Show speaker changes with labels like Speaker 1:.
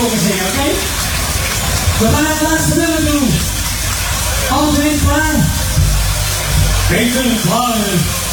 Speaker 1: komen zingen, oké? We gaan naar het laatste nummer doen. Alles is klaar.
Speaker 2: Bent u klaar?